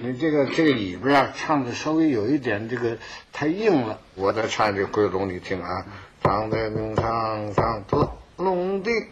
你这个里边啊，唱的稍微有一点这个太硬了。我再唱这回龙，你听啊，唱的唱唱特龙的